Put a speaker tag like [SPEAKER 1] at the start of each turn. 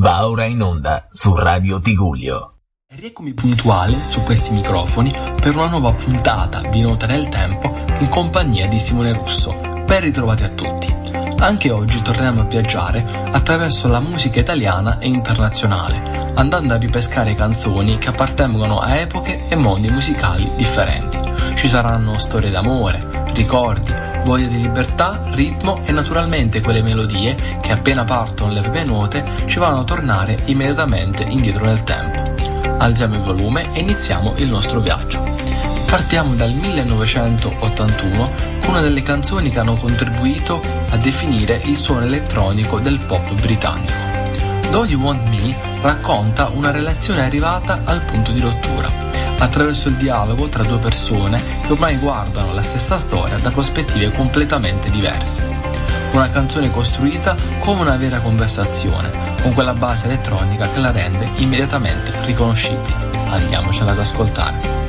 [SPEAKER 1] va ora in onda su Radio Tigullio.
[SPEAKER 2] E rieccomi puntuale su questi microfoni per una nuova puntata vinota nel tempo in compagnia di Simone Russo. Ben ritrovati a tutti. Anche oggi torniamo a viaggiare attraverso la musica italiana e internazionale, andando a ripescare canzoni che appartengono a epoche e mondi musicali differenti. Ci saranno storie d'amore, ricordi, voglia di libertà, ritmo e naturalmente quelle melodie che appena partono le prime note ci vanno a tornare immediatamente indietro nel tempo. Alziamo il volume e iniziamo il nostro viaggio. Partiamo dal 1981 con una delle canzoni che hanno contribuito a definire il suono elettronico del pop britannico. Do You Want Me racconta una relazione arrivata al punto di rottura, attraverso il dialogo tra due persone che ormai guardano la stessa storia da prospettive completamente diverse. Una canzone costruita come una vera conversazione, con quella base elettronica che la rende immediatamente riconoscibile. Andiamocela ad ascoltare.